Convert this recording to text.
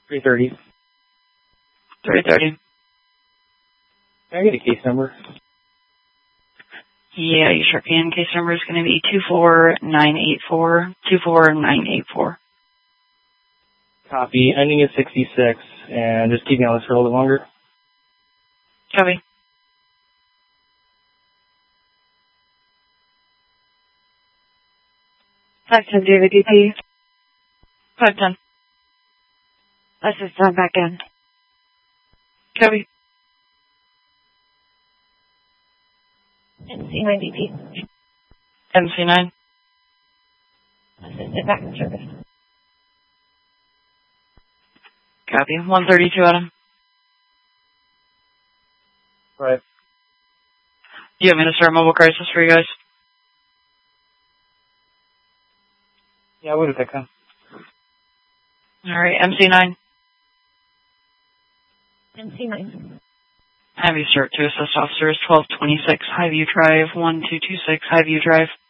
330. 330. Can I get a case number? Yeah, you sure can. Case number is going to be 24984. 24984. Copy. Ending at 66, and just keep me on this for a little bit longer. Copy. David DP. 510. Let's just sign back in. Copy. MC9 DP. MC9. Assistant back in service. Copy. 132 Adam. Right. Do you want me to start mobile crisis for you guys? Yeah, I would have picked them. Alright, MC9. MC9. Have you start to assist officers 1226 Highview Drive, 1226 Highview Drive.